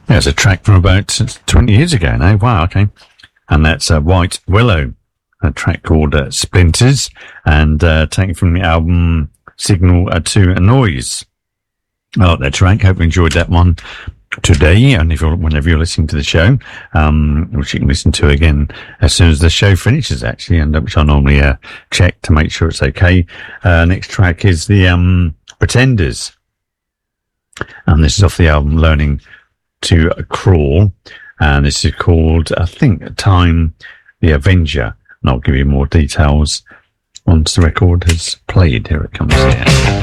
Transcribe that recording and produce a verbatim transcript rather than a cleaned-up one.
There's a track from about twenty years ago now. Wow, okay. And that's uh, White Willow, a track called uh, Splinters, and uh, taken from the album Signal to a Noise. I like that track. Hope you enjoyed that one today, and if you're, whenever you're listening to the show, um, which you can listen to again as soon as the show finishes, actually, and which I normally uh, check to make sure it's okay. Uh, next track is the um, Pretenders, and this is off the album Learning to Crawl, and this is called, I think, Time the Avenger, and I'll give you more details once the record has played. Here it comes here.